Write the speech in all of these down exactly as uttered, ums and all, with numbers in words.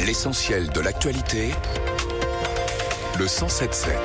L'essentiel de l'actualité, le cent sept sept.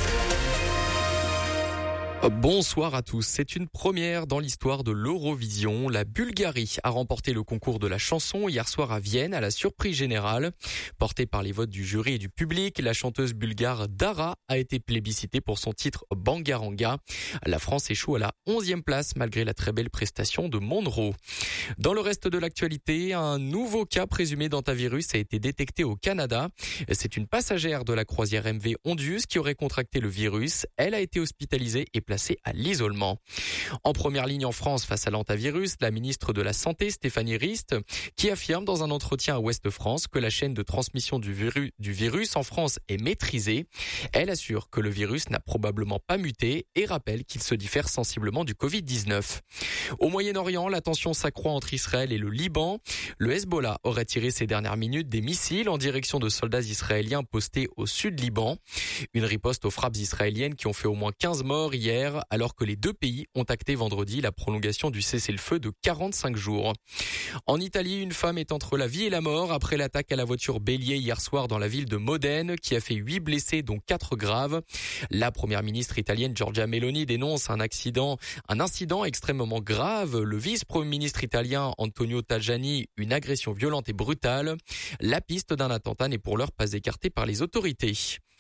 Bonsoir à tous. C'est une première dans l'histoire de l'Eurovision. La Bulgarie a remporté le concours de la chanson hier soir à Vienne à la surprise générale. Portée par les votes du jury et du public, la chanteuse bulgare Dara a été plébiscitée pour son titre Bangaranga. La France échoue à la onzième place malgré la très belle prestation de Monroe. Dans le reste de l'actualité, un nouveau cas présumé d'hantavirus a été détecté au Canada. C'est une passagère de la croisière M V Ondius qui aurait contracté le virus. Elle a été hospitalisée et placée à l'isolement. En première ligne en France face à l'hantavirus, la ministre de la Santé, Stéphanie Rist, qui affirme dans un entretien à Ouest France que la chaîne de transmission du virus, du virus en France est maîtrisée. Elle assure que le virus n'a probablement pas muté et rappelle qu'il se diffère sensiblement du covid dix-neuf. Au Moyen-Orient, la tension s'accroît entre Israël et le Liban. Le Hezbollah aurait tiré ces dernières minutes des missiles en direction de soldats israéliens postés au sud Liban. Une riposte aux frappes israéliennes qui ont fait au moins quinze morts hier, alors que les deux pays ont acté vendredi la prolongation du cessez-le-feu de quarante-cinq jours. En Italie, une femme est entre la vie et la mort après l'attaque à la voiture bélier hier soir dans la ville de Modène, qui a fait huit blessés, dont quatre graves. La première ministre italienne Giorgia Meloni dénonce un accident, un incident extrêmement grave. Le vice-premier ministre italien Antonio Tajani, une agression violente et brutale. La piste d'un attentat n'est pour l'heure pas écartée par les autorités.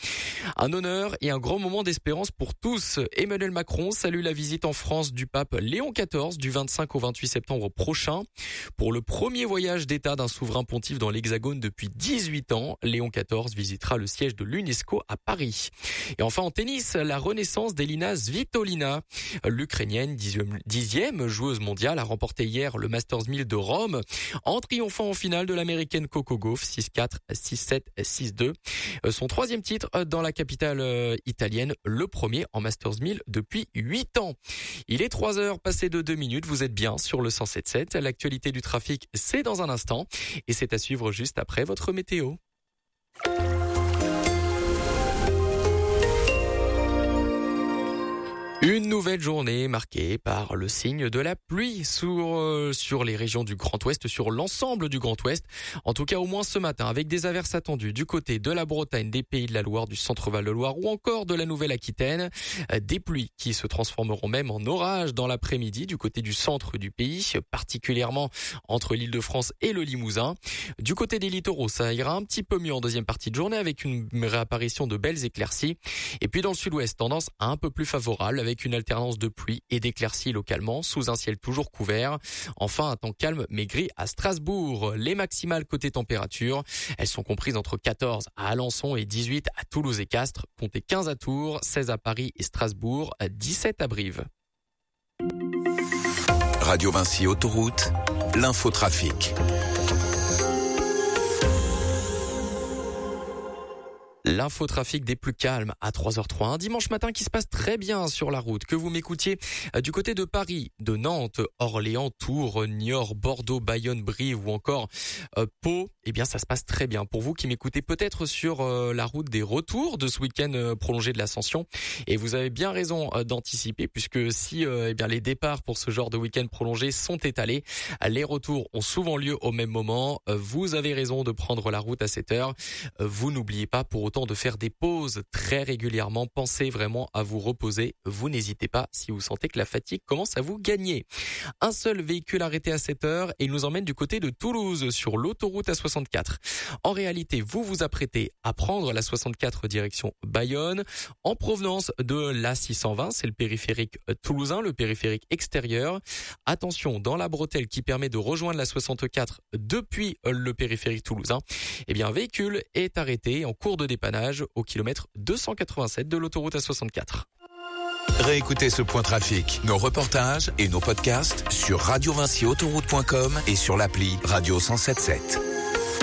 Un honneur et un grand moment d'espérance pour tous. Emmanuel Macron salue la visite en France du pape Léon quatorze du vingt-cinq au vingt-huit septembre prochain. Pour le premier voyage d'État d'un souverain pontife dans l'Hexagone depuis dix-huit ans, Léon quatorze visitera le siège de l'UNESCO à Paris. Et enfin en tennis, la renaissance d'Elina Svitolina. L'Ukrainienne, dixième joueuse mondiale, a remporté hier le Masters mille de Rome en triomphant en finale de l'américaine Coco Gauff six quatre, six sept, six deux. Son troisième titre dans la capitale italienne, le premier en Masters mille depuis huit ans. Il est trois heures passées de deux minutes, vous êtes bien sur le cent sept sept. L'actualité du trafic, c'est dans un instant et c'est à suivre juste après votre météo. Une nouvelle journée marquée par le signe de la pluie sur, euh, sur les régions du Grand Ouest, sur l'ensemble du Grand Ouest. En tout cas, au moins ce matin, avec des averses attendues du côté de la Bretagne, des Pays de la Loire, du Centre-Val de Loire ou encore de la Nouvelle-Aquitaine. Euh, des pluies qui se transformeront même en orages dans l'après-midi du côté du centre du pays, particulièrement entre l'Île-de-France et le Limousin. Du côté des littoraux, ça ira un petit peu mieux en deuxième partie de journée avec une réapparition de belles éclaircies. Et puis dans le sud-ouest, tendance un peu plus favorable avec avec une alternance de pluie et d'éclaircies localement, sous un ciel toujours couvert. Enfin, un temps calme mais gris à Strasbourg. Les maximales côté température, elles sont comprises entre quatorze à Alençon et dix-huit à Toulouse et Castres. Comptez quinze à Tours, seize à Paris et Strasbourg, dix-sept à Brive. Radio Vinci Autoroute, l'infotrafic. L'infotrafic des plus calmes à trois heures zéro trois. Un dimanche matin qui se passe très bien sur la route. Que vous m'écoutiez du côté de Paris, de Nantes, Orléans, Tours, Niort, Bordeaux, Bayonne, Brive ou encore euh, Pau, eh bien ça se passe très bien. Pour vous qui m'écoutez peut-être sur euh, la route des retours de ce week-end euh, prolongé de l'Ascension, et vous avez bien raison euh, d'anticiper puisque si euh, eh bien les départs pour ce genre de week-end prolongé sont étalés, les retours ont souvent lieu au même moment. Euh, vous avez raison de prendre la route à cette heure. Euh, vous n'oubliez pas pour autant de faire des pauses très régulièrement. Pensez vraiment à vous reposer. Vous n'hésitez pas si vous sentez que la fatigue commence à vous gagner. Un seul véhicule arrêté à cette heure et il nous emmène du côté de Toulouse sur l'autoroute A soixante-quatre. En réalité, vous vous apprêtez à prendre la soixante-quatre direction Bayonne en provenance de l'A six cent vingt. C'est le périphérique toulousain, le périphérique extérieur. Attention, dans la bretelle qui permet de rejoindre la soixante-quatre depuis le périphérique toulousain, eh bien, un véhicule est arrêté en cours de dépannage au kilomètre deux cent quatre-vingt-sept de l'autoroute A soixante-quatre. Réécoutez ce point trafic, nos reportages et nos podcasts sur radio vinci autoroute point com et sur l'appli Radio cent sept sept.